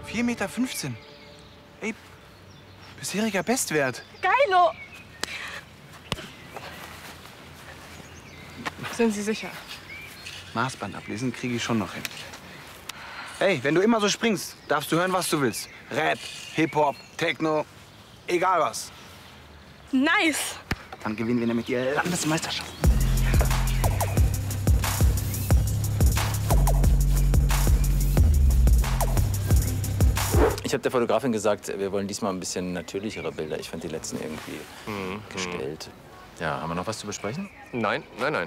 4,15 Meter. Ey, bisheriger Bestwert. Geilo! Sind Sie sicher? Maßband ablesen kriege ich schon noch hin. Hey, wenn du immer so springst, darfst du hören, was du willst. Rap, Hip-Hop, Techno, egal was. Nice! Dann gewinnen wir nämlich die Landesmeisterschaft. Ich habe der Fotografin gesagt, wir wollen diesmal ein bisschen natürlichere Bilder. Ich fand die letzten irgendwie gestellt. Ja, haben wir noch was zu besprechen? Nein.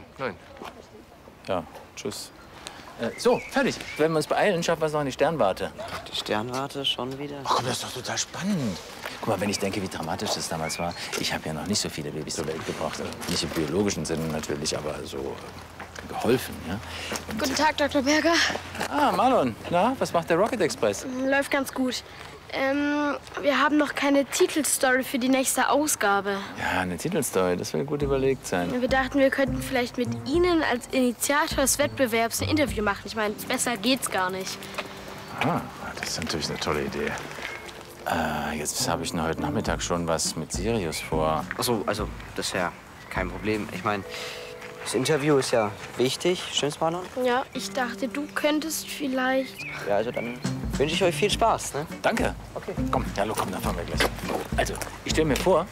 Ja, tschüss. So, fertig. Wenn wir uns beeilen, schaffen wir es noch in die Sternwarte. Die Sternwarte schon wieder? Ach komm, das ist doch total spannend. Guck mal, wenn ich denke, wie dramatisch das damals war. Ich habe ja noch nicht so viele Babys zur Welt gebracht. Also nicht im biologischen Sinne natürlich, aber so geholfen, ja. Guten Tag, Dr. Berger. Ah, Marlon. Na, was macht der Rocket Express? Läuft ganz gut. Wir haben noch keine Titelstory für die nächste Ausgabe. Ja, eine Titelstory, das will gut überlegt sein. Wir dachten, wir könnten vielleicht mit Ihnen als Initiator des Wettbewerbs ein Interview machen. Ich meine, besser geht's gar nicht. Ah, das ist natürlich eine tolle Idee. Jetzt habe ich heute Nachmittag schon was mit Sirius vor. Ach so, also das ist ja kein Problem. Ich meine, das Interview ist ja wichtig, stimmt's, Marlon? Ja, ich dachte, du könntest vielleicht... Ja, also dann wünsche ich euch viel Spaß, ne? Danke. Okay. Komm, hallo, komm, dann fahren wir gleich. Also, ich stelle mir vor...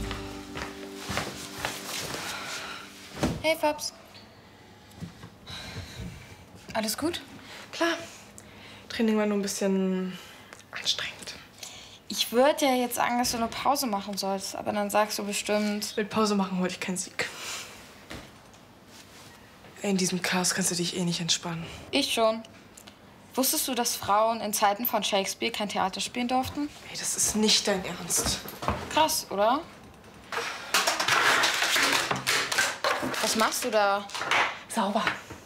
Hey, Fabs. Alles gut? Klar. Training war nur ein bisschen anstrengend. Ich würde ja jetzt sagen, dass du eine Pause machen sollst, aber dann sagst du bestimmt... Mit Pause machen wollte ich keinen Sieg. In diesem Chaos kannst du dich eh nicht entspannen. Ich schon. Wusstest du, dass Frauen in Zeiten von Shakespeare kein Theater spielen durften? Hey, das ist nicht dein Ernst. Krass, oder? Was machst du da? Sauber.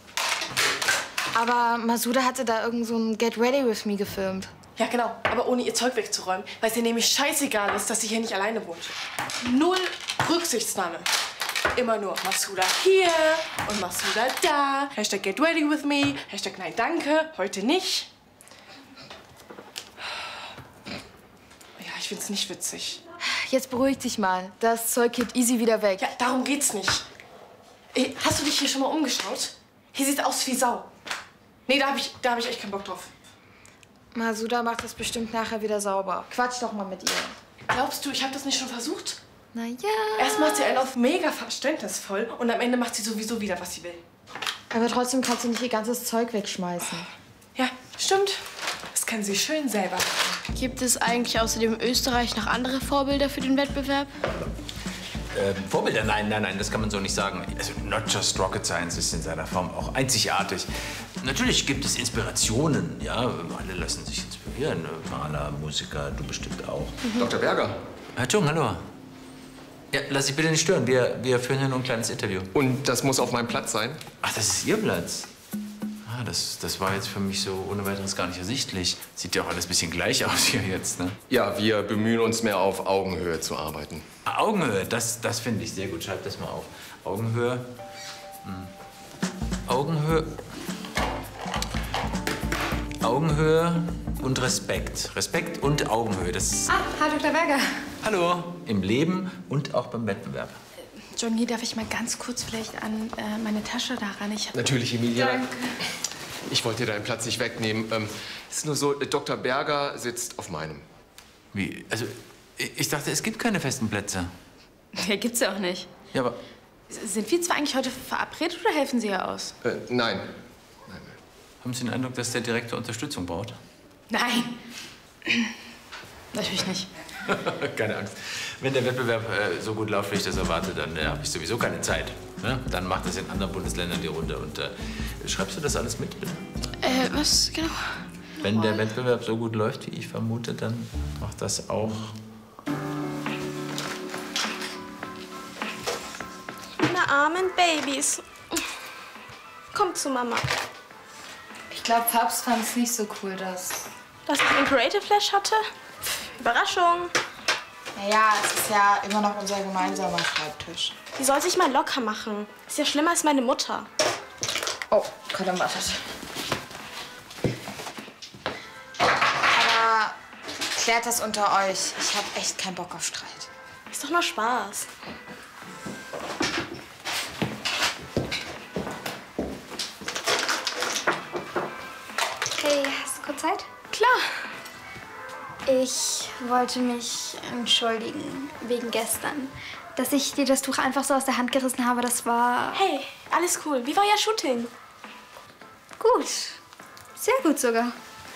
Aber Masuda hatte da irgend so ein Get Ready With Me gefilmt. Ja, genau. Aber ohne ihr Zeug wegzuräumen, weil es ihr nämlich scheißegal ist, dass sie hier nicht alleine wohnt. Null Rücksichtsnahme. Immer nur Masuda hier und Masuda da. Hashtag Get Ready With Me. Hashtag Nein, danke. Heute nicht. Ja, ich find's nicht witzig. Jetzt beruhig dich mal. Das Zeug geht easy wieder weg. Ja, darum geht's nicht. Ey, hast du dich hier schon mal umgeschaut? Hier sieht's aus wie Sau. Nee, da hab ich echt keinen Bock drauf. Masuda macht das bestimmt nachher wieder sauber. Quatsch doch mal mit ihr. Glaubst du, ich habe das nicht schon versucht? Na ja. Erst macht sie einen auf mega verständnisvoll und am Ende macht sie sowieso wieder, was sie will. Aber trotzdem kannst du nicht ihr ganzes Zeug wegschmeißen. Ja, stimmt. Das kann sie schön selber. Gibt es eigentlich außerdem in Österreich noch andere Vorbilder für den Wettbewerb? Vorbilder? Nein, das kann man so nicht sagen. Also Not Just Rocket Science ist in seiner Form auch einzigartig. Natürlich gibt es Inspirationen, ja. Alle lassen sich inspirieren. Maler, Musiker, du bestimmt auch. Dr. Berger. Herr Chung, hallo. Ja, lass dich bitte nicht stören. Wir führen hier nur ein kleines Interview. Und das muss auf meinem Platz sein? Ach, das ist Ihr Platz. Ah, das war jetzt für mich so ohne weiteres gar nicht ersichtlich. Sieht ja auch alles ein bisschen gleich aus hier jetzt, ne? Ja, wir bemühen uns mehr auf Augenhöhe zu arbeiten. Ah, Augenhöhe, das finde ich sehr gut. Schreib das mal auf. Augenhöhe. Augenhöhe. Augenhöhe und Respekt. Respekt und Augenhöhe. Das Hallo, Dr. Berger. Hallo. Im Leben und auch beim Wettbewerb. Johnny, darf ich mal ganz kurz vielleicht an meine Tasche daran? Natürlich, Emilia. Danke. Ich wollte dir deinen Platz nicht wegnehmen. Es ist nur so, Dr. Berger sitzt auf meinem. Wie? Also, ich dachte, es gibt keine festen Plätze. Ja, gibt's ja auch nicht. Ja, aber... Sind wir zwar eigentlich heute verabredet oder helfen Sie hier aus? Nein. Haben Sie den Eindruck, dass der Direktor Unterstützung braucht? Nein. Natürlich nicht. Keine Angst. Wenn der Wettbewerb so gut läuft, wie ich das erwarte, dann habe ich sowieso keine Zeit. Ne? Dann macht das in anderen Bundesländern die Runde. Und schreibst du das alles mit, bitte? Was genau? Wenn der Wettbewerb so gut läuft, wie ich vermute, dann macht das auch... Meine armen Babys. Komm zu Mama. Ich glaube, Fabs fand es nicht so cool, dass ich einen Creative Flash hatte? Überraschung. Naja, es ist ja immer noch unser gemeinsamer Schreibtisch. Die soll sich mal locker machen. Ist ja schlimmer als meine Mutter. Oh, Gott, dann wartet. Aber Klärt das unter euch. Ich habe echt keinen Bock auf Streit. Ist doch nur Spaß. Hey, hast du kurz Zeit? Klar. Ich wollte mich entschuldigen wegen gestern. Dass ich dir das Tuch einfach so aus der Hand gerissen habe, das war... Hey, alles cool. Wie war euer Shooting? Gut. Sehr gut sogar.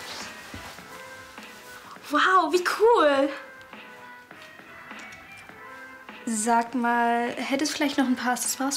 Wow, wie cool. Sag mal, hättest du vielleicht noch ein paar Accessoires